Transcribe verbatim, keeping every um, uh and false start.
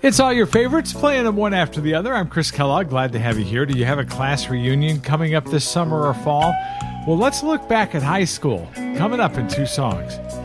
It's all your favorites, playing them one after the other. I'm Chris Kellogg. Glad to have you here. Do you have a class reunion coming up this summer or fall? Well, let's look back at high school, coming up in two songs.